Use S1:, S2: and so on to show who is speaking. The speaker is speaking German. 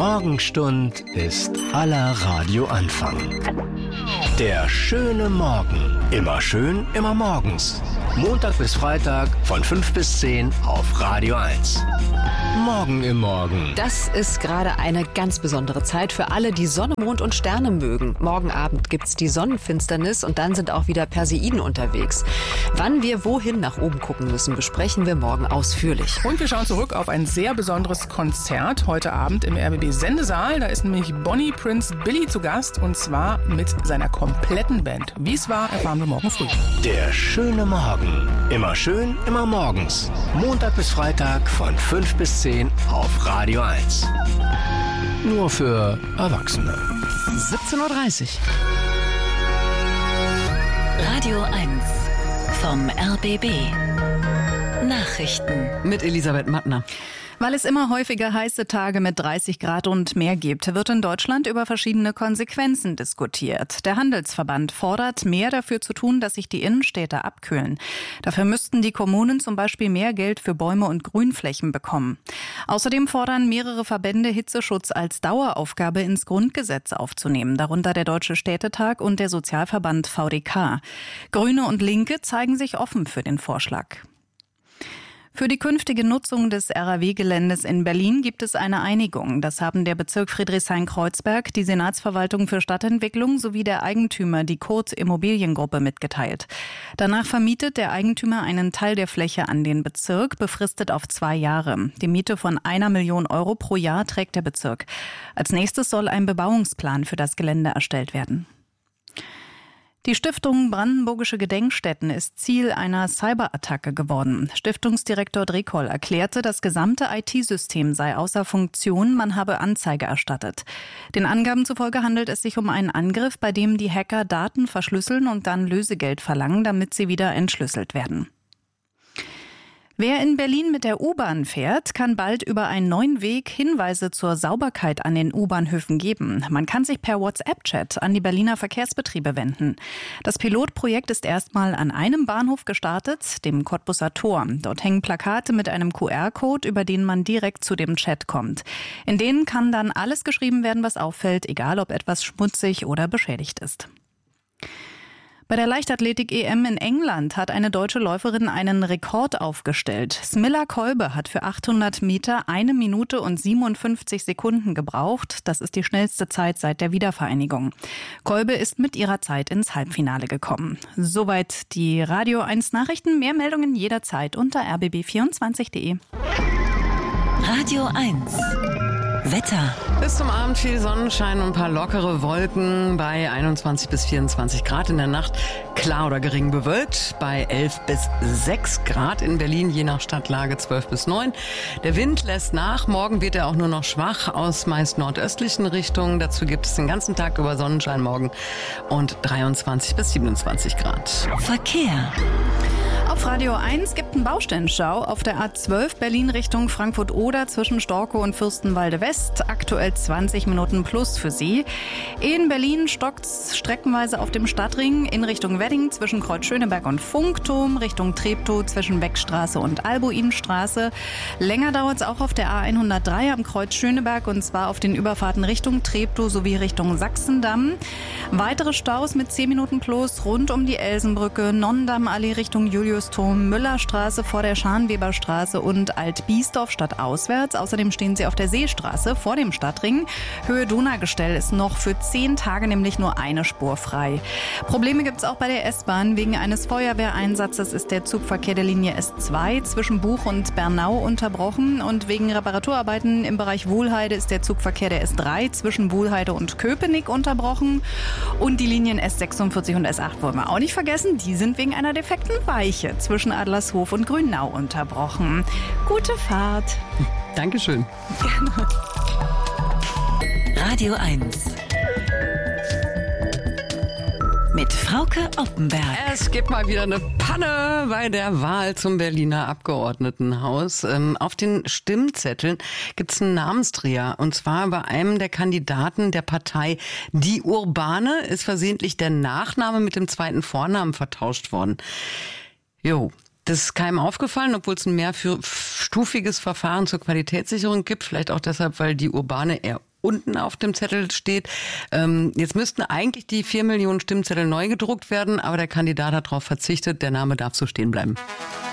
S1: Morgenstund ist aller Radioanfang. Der schöne Morgen. Immer schön, immer morgens. Montag bis Freitag von 5 bis 10 auf Radio 1. Morgen im Morgen.
S2: Das ist gerade eine ganz besondere Zeit für alle, die Sonne, Mond und Sterne mögen. Morgen Abend gibt's die Sonnenfinsternis und dann sind auch wieder Perseiden unterwegs. Wann wir wohin nach oben gucken müssen, besprechen wir morgen ausführlich.
S3: Und wir schauen zurück auf ein sehr besonderes Konzert heute Abend im RBB-Sendesaal. Da ist nämlich Bonnie Prince Billy zu Gast und zwar mit seiner kompletten Band. Wie es war, erfahren wir morgen früh.
S1: Der schöne Morgen. Immer schön, immer morgens. Montag bis Freitag von 5 bis 10 auf Radio 1. Nur für Erwachsene.
S2: 17:30 Uhr.
S4: Radio 1 vom RBB. Nachrichten.
S2: Mit Elisabeth Mattner.
S5: Weil es immer häufiger heiße Tage mit 30 Grad und mehr gibt, wird in Deutschland über verschiedene Konsequenzen diskutiert. Der Handelsverband fordert, mehr dafür zu tun, dass sich die Innenstädte abkühlen. Dafür müssten die Kommunen zum Beispiel mehr Geld für Bäume und Grünflächen bekommen. Außerdem fordern mehrere Verbände, Hitzeschutz als Daueraufgabe ins Grundgesetz aufzunehmen, darunter der Deutsche Städtetag und der Sozialverband VDK. Grüne und Linke zeigen sich offen für den Vorschlag. Für die künftige Nutzung des RAW-Geländes in Berlin gibt es eine Einigung. Das haben der Bezirk Friedrichshain-Kreuzberg, die Senatsverwaltung für Stadtentwicklung sowie der Eigentümer, die Kurt Immobiliengruppe, mitgeteilt. Danach vermietet der Eigentümer einen Teil der Fläche an den Bezirk, befristet auf 2 Jahre. Die Miete von 1 Million Euro pro Jahr trägt der Bezirk. Als nächstes soll ein Bebauungsplan für das Gelände erstellt werden. Die Stiftung Brandenburgische Gedenkstätten ist Ziel einer Cyberattacke geworden. Stiftungsdirektor Drekoll erklärte, das gesamte IT-System sei außer Funktion, man habe Anzeige erstattet. Den Angaben zufolge handelt es sich um einen Angriff, bei dem die Hacker Daten verschlüsseln und dann Lösegeld verlangen, damit sie wieder entschlüsselt werden. Wer in Berlin mit der U-Bahn fährt, kann bald über einen neuen Weg Hinweise zur Sauberkeit an den U-Bahnhöfen geben. Man kann sich per WhatsApp-Chat an die Berliner Verkehrsbetriebe wenden. Das Pilotprojekt ist erstmal an einem Bahnhof gestartet, dem Cottbuser Tor. Dort hängen Plakate mit einem QR-Code, über den man direkt zu dem Chat kommt. In denen kann dann alles geschrieben werden, was auffällt, egal ob etwas schmutzig oder beschädigt ist. Bei der Leichtathletik-EM in England hat eine deutsche Läuferin einen Rekord aufgestellt. Smilla Kolbe hat für 800 Meter 1 Minute und 57 Sekunden gebraucht. Das ist die schnellste Zeit seit der Wiedervereinigung. Kolbe ist mit ihrer Zeit ins Halbfinale gekommen. Soweit die Radio 1 Nachrichten. Mehr Meldungen jederzeit unter rbb24.de.
S4: Radio 1 Wetter.
S2: Bis zum Abend viel Sonnenschein und ein paar lockere Wolken bei 21 bis 24 Grad. In der Nacht klar oder gering bewölkt bei 11 bis 6 Grad. In Berlin je nach Stadtlage 12 bis 9. Der Wind lässt nach. Morgen wird er auch nur noch schwach aus meist nordöstlichen Richtungen. Dazu gibt es den ganzen Tag über Sonnenschein morgen und 23 bis 27 Grad.
S4: Verkehr.
S5: Auf Radio 1 gibt einen Baustellenstau auf der A12 Berlin Richtung Frankfurt-Oder zwischen Storkow und Fürstenwalde West. Aktuell 20 Minuten plus für Sie. In Berlin stockt's streckenweise auf dem Stadtring in Richtung Wedding zwischen Kreuz Schöneberg und Funkturm, Richtung Treptow zwischen Beckstraße und Albuinstraße. Länger dauert's auch auf der A103 am Kreuz Schöneberg und zwar auf den Überfahrten Richtung Treptow sowie Richtung Sachsendamm. Weitere Staus mit 10 Minuten plus rund um die Elsenbrücke, Nonnendammallee Richtung Juliusturm, Müllerstraße vor der Scharnweberstraße und Alt-Biesdorf stadtauswärts. Außerdem stehen Sie auf der Seestraße vor dem Stadtring. Höhe Donaugestell ist noch für 10 Tage nämlich nur eine Spur frei. Probleme gibt es auch bei der S-Bahn. Wegen eines Feuerwehreinsatzes ist der Zugverkehr der Linie S2 zwischen Buch und Bernau unterbrochen. Und wegen Reparaturarbeiten im Bereich Wuhlheide ist der Zugverkehr der S3 zwischen Wuhlheide und Köpenick unterbrochen. Und die Linien S46 und S8 wollen wir auch nicht vergessen. Die sind wegen einer defekten Weiche zwischen Adlershof und Grünau unterbrochen. Gute Fahrt.
S2: Dankeschön.
S5: Gerne.
S4: Radio 1 mit Frauke Oppenberg.
S2: Es gibt mal wieder eine Panne bei der Wahl zum Berliner Abgeordnetenhaus. Auf den Stimmzetteln gibt es einen Namensdreher. Und zwar bei einem der Kandidaten der Partei Die Urbane ist versehentlich der Nachname mit dem zweiten Vornamen vertauscht worden. Jo. Das ist keinem aufgefallen, obwohl es ein mehrstufiges Verfahren zur Qualitätssicherung gibt. Vielleicht auch deshalb, weil die Urbane eher unten auf dem Zettel steht. Jetzt müssten eigentlich die 4 Millionen Stimmzettel neu gedruckt werden, aber der Kandidat hat darauf verzichtet. Der Name darf so stehen bleiben.